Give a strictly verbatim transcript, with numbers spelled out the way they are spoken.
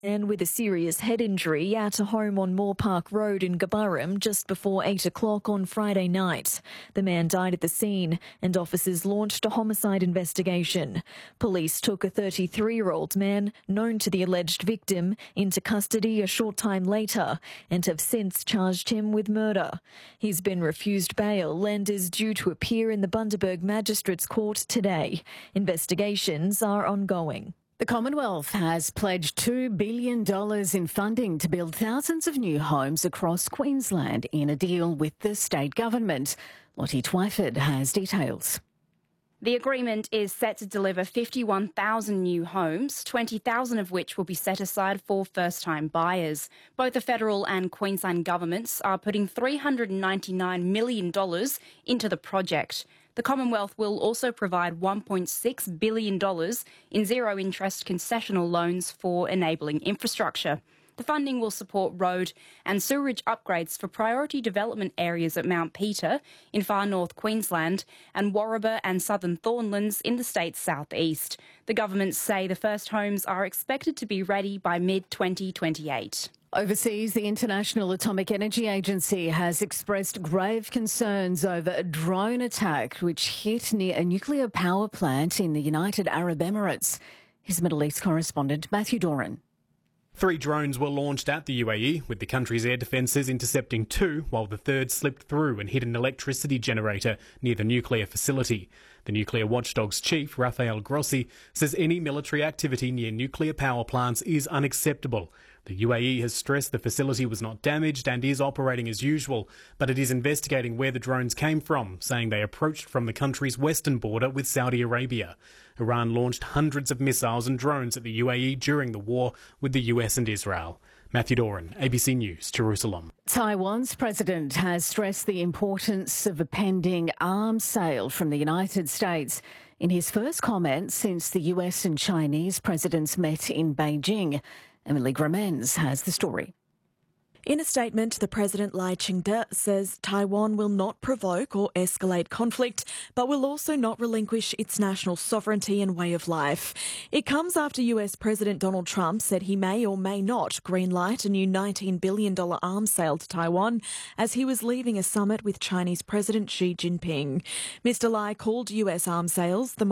And with a serious head injury at a home on Moore Park Road in Gaburrum just before eight o'clock on Friday night. The man died at the scene and officers launched a homicide investigation. Police took a thirty-three-year-old man, known to the alleged victim, into custody a short time later and have since charged him with murder. He's been refused bail and is due to appear in the Bundaberg Magistrates Court today. Investigations are ongoing. The Commonwealth has pledged two billion dollars in funding to build thousands of new homes across Queensland in a deal with the state government. Lottie Twyford has details. The agreement is set to deliver fifty-one thousand new homes, twenty thousand of which will be set aside for first-time buyers. Both the federal and Queensland governments are putting three hundred ninety-nine million dollars into the project. The Commonwealth will also provide one point six billion dollars in zero-interest concessional loans for enabling infrastructure. The funding will support road and sewerage upgrades for priority development areas at Mount Peter in far north Queensland and Warraba and southern Thornlands in the state's southeast. The governments say the first homes are expected to be ready by mid twenty twenty-eight. Overseas, the International Atomic Energy Agency has expressed grave concerns over a drone attack which hit near a nuclear power plant in the United Arab Emirates. His Middle East correspondent Matthew Doran. Three drones were launched at the U A E, with the country's air defences intercepting two, while the third slipped through and hit an electricity generator near the nuclear facility. The nuclear watchdog's chief, Rafael Grossi, says any military activity near nuclear power plants is unacceptable. The U A E has stressed the facility was not damaged and is operating as usual, but it is investigating where the drones came from, saying they approached from the country's western border with Saudi Arabia. Iran launched hundreds of missiles and drones at the U A E during the war with the U S and Israel. Matthew Doran, A B C News, Jerusalem. Taiwan's president has stressed the importance of a pending arms sale from the United States in his first comment since the U S and Chinese presidents met in Beijing. Emily Gramenz has the story. In a statement, the President Lai Ching-te says Taiwan will not provoke or escalate conflict, but will also not relinquish its national sovereignty and way of life. It comes after U S President Donald Trump said he may or may not greenlight a new nineteen billion dollars arms sale to Taiwan as he was leaving a summit with Chinese President Xi Jinping. Mister Lai called U S arms sales the